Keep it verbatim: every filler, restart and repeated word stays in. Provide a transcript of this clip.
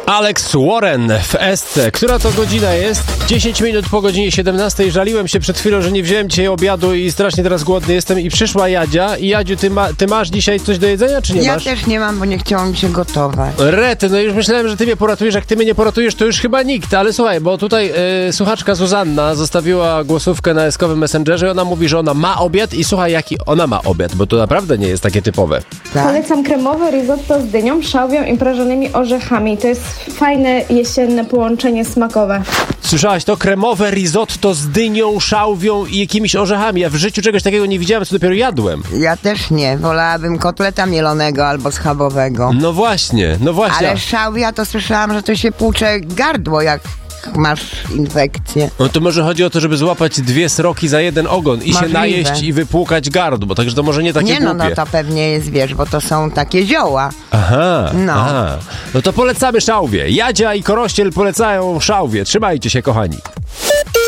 Alex Warren w Esce. Która to godzina jest? dziesięć minut po godzinie siedemnastej. Żaliłem się przed chwilą, że nie wziąłem dzisiaj obiadu i strasznie teraz głodny jestem. I przyszła Jadzia. I Jadziu, ty, ma, ty masz dzisiaj coś do jedzenia, czy nie ja masz? Ja też nie mam, bo nie chciało mi się gotować. Rety, no już myślałem, że ty mnie poratujesz. Jak ty mnie nie poratujesz, to już chyba nikt. Ale słuchaj, bo tutaj y, słuchaczka Zuzanna zostawiła głosówkę na eskowym Messengerze i ona mówi, że ona ma obiad i słuchaj, jaki ona ma obiad, bo to naprawdę nie jest takie typowe. Tak? Polecam kremowe risotto z dynią, szałwią i prażonymi orzechami. To jest fajne, jesienne połączenie smakowe. Słyszałaś to? Kremowe risotto z dynią, szałwią i jakimiś orzechami. Ja w życiu czegoś takiego nie widziałem, co dopiero jadłem. Ja też nie. Wolałabym kotleta mielonego albo schabowego. No właśnie, no właśnie. Ale szałwia to słyszałam, że to się płucze gardło, jak masz infekcję. No to może chodzi o to, żeby złapać dwie sroki za jeden ogon i Możliwe. się najeść i wypłukać gardło, także to może nie takie Nie no, głupie. no to pewnie jest, wiesz, bo to są takie zioła. Aha, No. aha. No to polecamy szałwię. Jadzia i Korościel polecają szałwię. Trzymajcie się, kochani.